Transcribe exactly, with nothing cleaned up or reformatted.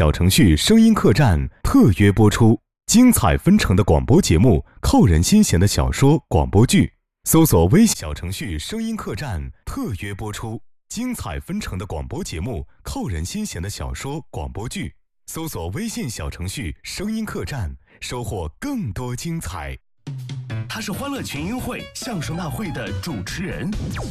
小程序声音客栈特约播出，精彩纷呈的广播节目，扣人心弦的小说广播剧。搜索微小程序声音客栈特约播出，精彩纷呈的广播节目，扣人心弦的小说广播剧。搜索微信小程序声音客栈，收获更多精彩。 他是欢乐群英会相声大会的主持人，